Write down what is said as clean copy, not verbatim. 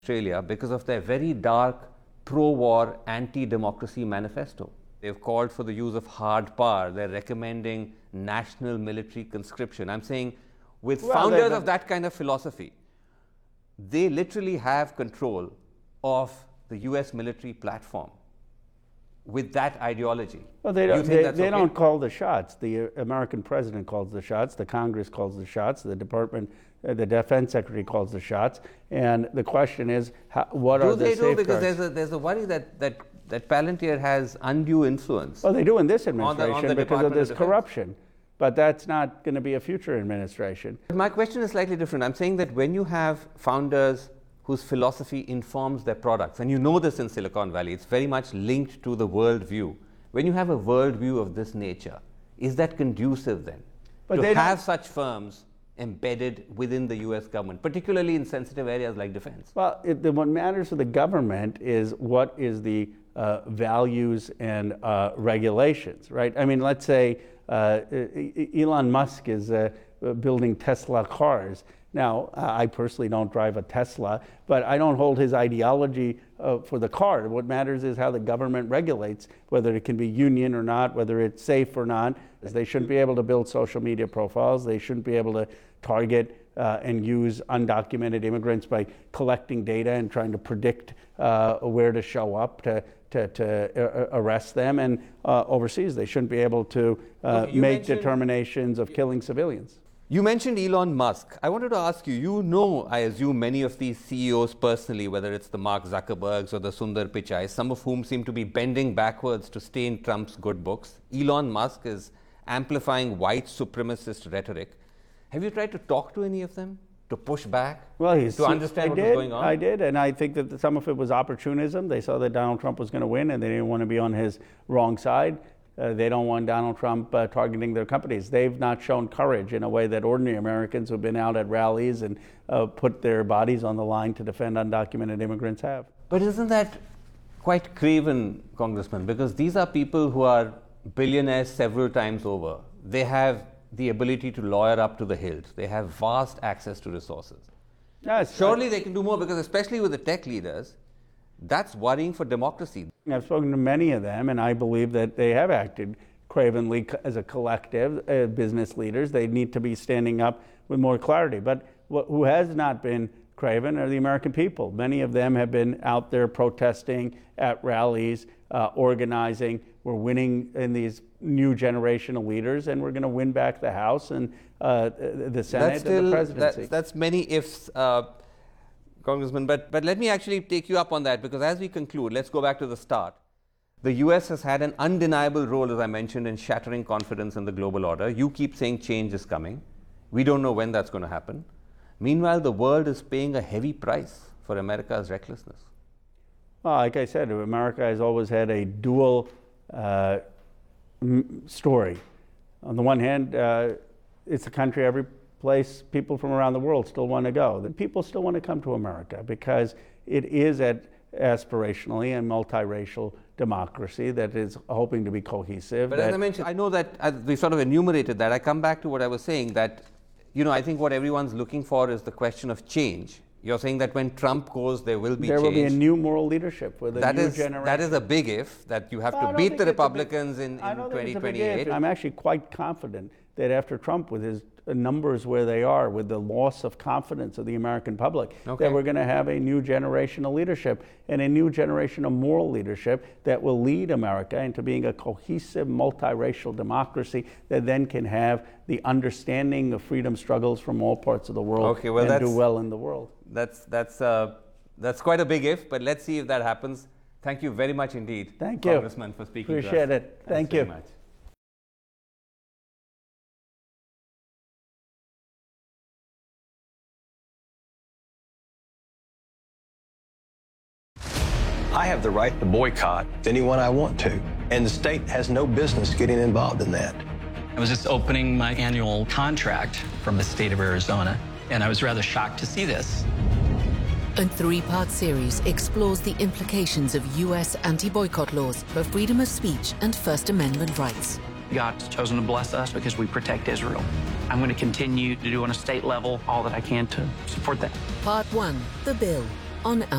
Australia because of their very dark pro-war, anti-democracy manifesto. They've called for the use of hard power. They're recommending national military conscription. I'm saying with founders of that kind of philosophy, they literally have control of the US military platform with that ideology. Well, they don't call the shots. The American president calls the shots. The Congress calls the shots. The department, the defense secretary calls the shots. And the question is, what are the safeguards? Do they do? Because there's a worry that Palantir has undue influence. Well, they do in this administration because of this corruption. But that's not going to be a future administration. But my question is slightly different. I'm saying that when you have founders whose philosophy informs their products, and you know this in Silicon Valley, it's very much linked to the worldview. When you have a worldview of this nature, is that conducive then to have such firms embedded within the US government, particularly in sensitive areas like defense? Well, what matters to the government is what is the values and regulations, right? I mean, let's say Elon Musk is building Tesla cars. Now, I personally don't drive a Tesla, but I don't hold his ideology for the car. What matters is how the government regulates, whether it can be union or not, whether it's safe or not. They shouldn't be able to build social media profiles. They shouldn't be able to target and use undocumented immigrants by collecting data and trying to predict where to show up to arrest them. And overseas, they shouldn't be able to make determinations of killing civilians. You mentioned Elon Musk. I wanted to ask you, you know, I assume, many of these CEOs personally, whether it's the Mark Zuckerbergs or the Sundar Pichai, some of whom seem to be bending backwards to stay in Trump's good books. Elon Musk is amplifying white supremacist rhetoric. Have you tried to talk to any of them, to push back, to understand what was going on? I did, and I think that some of it was opportunism. They saw that Donald Trump was going to win, and they didn't want to be on his wrong side. They don't want Donald Trump targeting their companies. They've not shown courage in a way that ordinary Americans who've been out at rallies and put their bodies on the line to defend undocumented immigrants have. But isn't that quite craven, Congressman? Because these are people who are billionaires several times over. They have the ability to lawyer up to the hilt. They have vast access to resources. Yes, surely they can do more, because especially with the tech leaders, that's worrying for democracy. I've spoken to many of them, and I believe that they have acted cravenly as a collective, business leaders. They need to be standing up with more clarity. But who has not been craven are the American people. Many of them have been out there protesting at rallies, organizing. We're winning in these new generation of leaders, and we're going to win back the House and the Senate and the presidency. That's many ifs, Congressman, but let me actually take you up on that, because as we conclude, let's go back to the start. The US has had an undeniable role, as I mentioned, in shattering confidence in the global order. You keep saying change is coming. We don't know when that's going to happen. Meanwhile, the world is paying a heavy price for America's recklessness. Well, like I said, America has always had a dual story. On the one hand, it's a country every place people from around the world still want to go. The people still want to come to America because it is aspirationally a multiracial democracy that is hoping to be cohesive. But as I mentioned, I know that as we sort of enumerated that. I come back to what I was saying, that, you know, I think what everyone's looking for is the question of change. You're saying that when Trump goes, there will be change. There will be a new moral leadership with a new generation. That is a big if, that you have to beat the Republicans in 2028. I'm actually quite confident that after Trump, with his numbers where they are, with the loss of confidence of the American public, that we're going to have a new generation of leadership and a new generation of moral leadership that will lead America into being a cohesive, multiracial democracy that then can have the understanding of freedom struggles from all parts of the world and do well in the world. That's quite a big if, but let's see if that happens. Thank you very much indeed, Congressman, for speaking to us. Appreciate it. Thank you. Very much. I have the right to boycott anyone I want to, and the state has no business getting involved in that. I was just opening my annual contract from the state of Arizona, and I was rather shocked to see this. A three-part series explores the implications of U.S. anti-boycott laws for freedom of speech and First Amendment rights. God's chosen to bless us because we protect Israel. I'm going to continue to do on a state level all that I can to support that. Part 1, The Bill, on